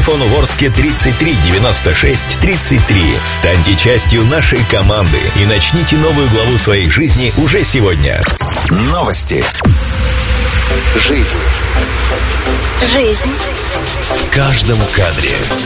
телефону в Орске 33 96 33. Станьте частью нашей команды и начните новую главу своей жизни уже сегодня. Новости. Жизнь. Жизнь. В каждом кадре.